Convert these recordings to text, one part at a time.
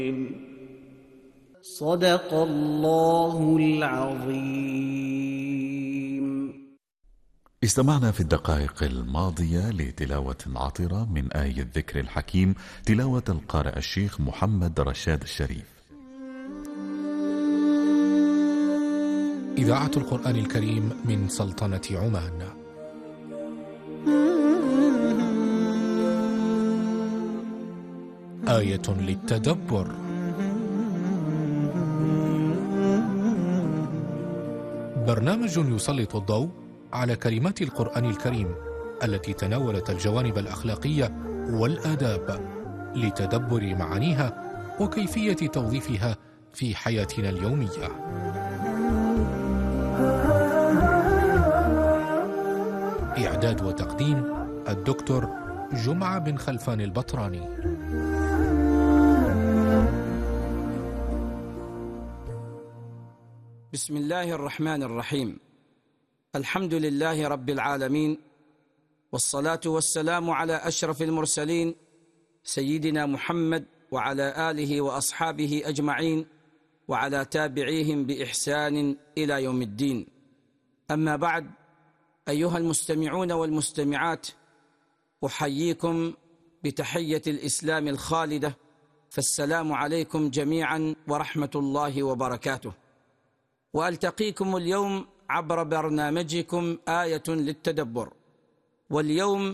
صدق الله العظيم. استمعنا في الدقائق الماضية لتلاوة عطرة من آية الذكر الحكيم، تلاوة القارئ الشيخ محمد رشاد الشريف. إذاعة القرآن الكريم من سلطنة عمان. آية للتدبر. برنامج يسلط الضوء على كلمات القرآن الكريم التي تناولت الجوانب الأخلاقية والآداب لتدبر معانيها وكيفية توظيفها في حياتنا اليومية. إعداد وتقديم الدكتور جمعة بن خلفان البطراني. بسم الله الرحمن الرحيم. الحمد لله رب العالمين، والصلاة والسلام على أشرف المرسلين سيدنا محمد وعلى آله وأصحابه أجمعين وعلى تابعيهم بإحسان إلى يوم الدين. أما بعد، أيها المستمعون والمستمعات، أحييكم بتحية الإسلام الخالدة، فالسلام عليكم جميعا ورحمة الله وبركاته. وألتقيكم اليوم عبر برنامجكم آية للتدبر، واليوم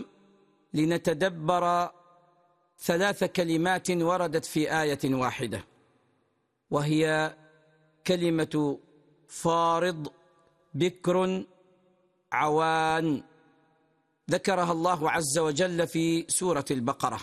لنتدبر 3 كلمات وردت في آية واحدة، وهي كلمة فارض، بكر، عوان، ذكرها الله عز وجل في سورة البقرة.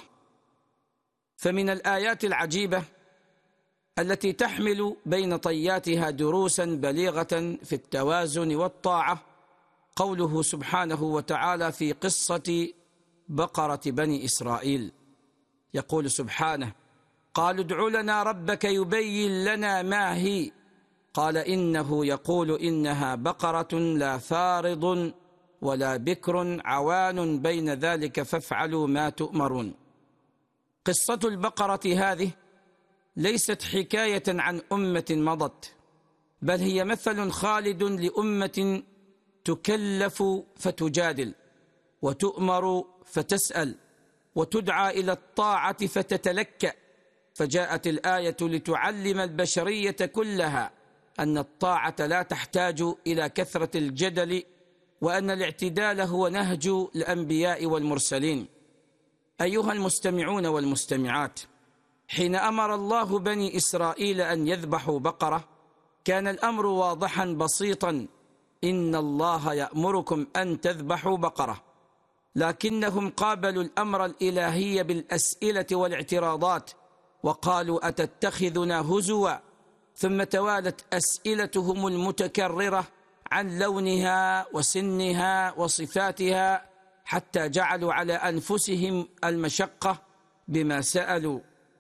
فمن الآيات العجيبة التي تحمل بين طياتها دروسا بليغة في التوازن والطاعة قوله سبحانه وتعالى في قصة بقرة بني إسرائيل، يقول سبحانه: قالوا ادع لنا ربك يبين لنا ما هي، قال إنه يقول إنها بقرة لا فارض ولا بكر عوان بين ذلك فافعلوا ما تؤمرون. قصة البقرة هذه ليست حكاية عن أمة مضت، بل هي مثل خالد لأمة تكلف فتجادل، وتؤمر فتسأل، وتدعى إلى الطاعة فتتلكأ. فجاءت الآية لتعلم البشرية كلها أن الطاعة لا تحتاج إلى كثرة الجدل، وأن الاعتدال هو نهج الأنبياء والمرسلين. أيها المستمعون والمستمعات، حين أمر الله بني إسرائيل أن يذبحوا بقرة كان الأمر واضحا بسيطا: إن الله يأمركم أن تذبحوا بقرة. لكنهم قابلوا الأمر الإلهي بالأسئلة والاعتراضات، وقالوا أتتخذنا هزوا؟ ثم توالت أسئلتهم المتكررة عن لونها وسنها وصفاتها، حتى جعلوا على أنفسهم المشقة بما سألوا.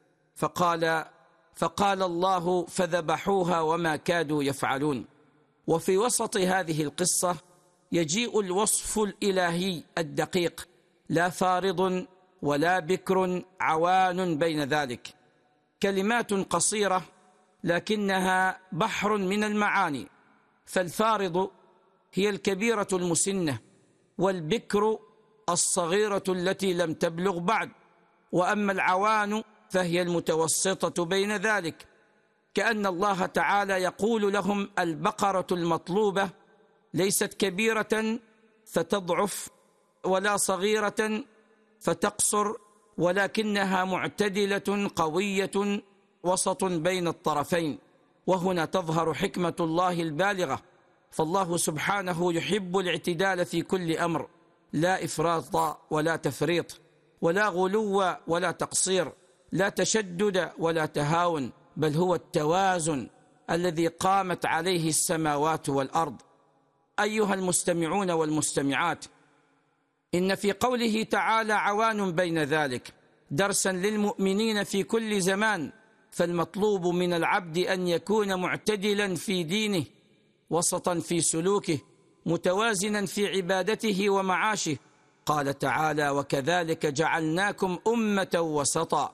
فقال الله: فذبحوها وما كادوا يفعلون. وفي وسط هذه القصة يجيء الوصف الإلهي الدقيق: لا فارض ولا بكر عوان بين ذلك. كلمات قصيرة لكنها بحر من المعاني. فالفارض هي الكبيرة المسنة، والبكر الصغيرة التي لم تبلغ بعد، وأما العوان فهي المتوسطة بين ذلك. كأن الله تعالى يقول لهم: البقرة المطلوبة ليست كبيرة فتضعف ولا صغيرة فتقصر، ولكنها معتدلة قوية وسط بين الطرفين. وهنا تظهر حكمة الله البالغة، فالله سبحانه يحب الاعتدال في كل أمر، لا إفراط ولا تفريط، ولا غلو ولا تقصير، لا تشدد ولا تهاون، بل هو التوازن الذي قامت عليه السماوات والأرض. أيها المستمعون والمستمعات، إن في قوله تعالى عوان بين ذلك درسا للمؤمنين في كل زمان. فالمطلوب من العبد أن يكون معتدلا في دينه، وسطا في سلوكه، متوازنا في عبادته ومعاشه. قال تعالى: وكذلك جعلناكم أمة وسطا.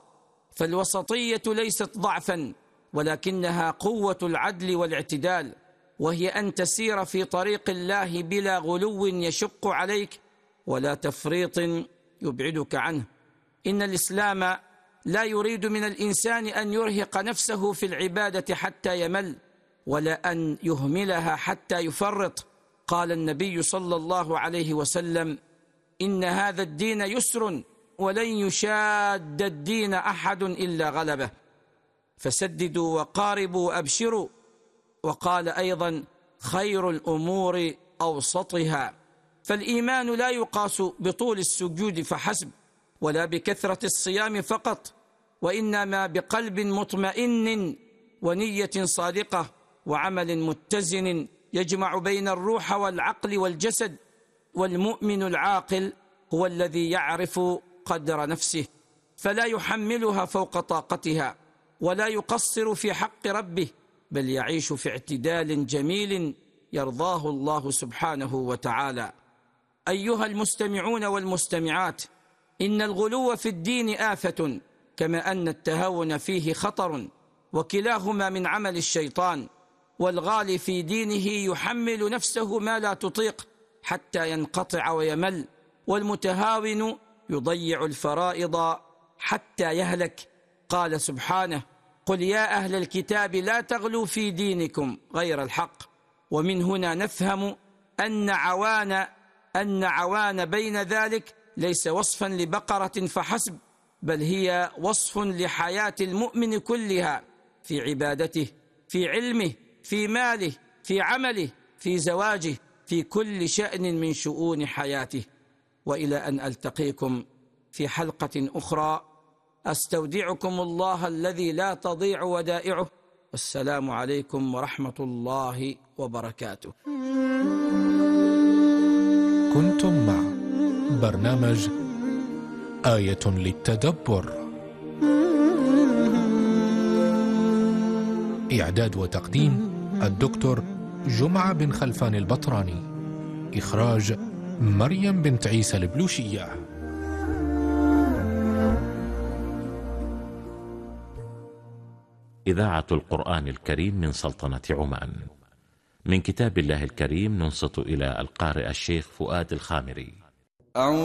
فالوسطية ليست ضعفا، ولكنها قوة العدل والاعتدال، وهي أن تسير في طريق الله بلا غلو يشق عليك ولا تفريط يبعدك عنه. إن الإسلام لا يريد من الإنسان أن يرهق نفسه في العبادة حتى يمل، ولا أن يهملها حتى يفرط. قال النبي صلى الله عليه وسلم: إن هذا الدين يسر ولن يشاد الدين أحد إلا غلبه، فسددوا وقاربوا وأبشروا. وقال أيضا: خير الأمور أوسطها. فالإيمان لا يقاس بطول السجود فحسب، ولا بكثرة الصيام فقط، وإنما بقلب مطمئن ونية صادقة وعمل متزن يجمع بين الروح والعقل والجسد. والمؤمن العاقل هو الذي يعرف قدر نفسه، فلا يحملها فوق طاقتها، ولا يقصر في حق ربه، بل يعيش في اعتدال جميل يرضاه الله سبحانه وتعالى. أيها المستمعون والمستمعات، إن الغلو في الدين آفة، كما أن التهاون فيه خطر، وكلاهما من عمل الشيطان. والغالي في دينه يحمل نفسه ما لا تطيق حتى ينقطع ويمل، والمتهاون يضيع الفرائض حتى يهلك. قال سبحانه: قل يا أهل الكتاب لا تغلوا في دينكم غير الحق. ومن هنا نفهم أن عوان بين ذلك ليس وصفا لبقرة فحسب، بل هي وصف لحياة المؤمن كلها، في عبادته، في علمه، في ماله، في عمله، في زواجه، في كل شأن من شؤون حياته. وإلى أن ألتقيكم في حلقة أخرى، أستودعكم الله الذي لا تضيع ودائعه، والسلام عليكم ورحمة الله وبركاته. كنتم مع برنامج آية للتدبر، إعداد وتقديم الدكتور جمعة بن خلفان البطراني، إخراج مريم بنت عيسى البلوشية. إذاعة القرآن الكريم من سلطنة عمان. من كتاب الله الكريم ننصت إلى القارئ الشيخ فؤاد الخامري.